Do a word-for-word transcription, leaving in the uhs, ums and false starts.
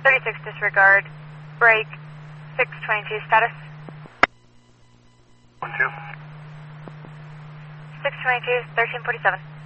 thirty-six disregard, break, six twenty-two status. One two. six twenty-two, thirteen forty-seven.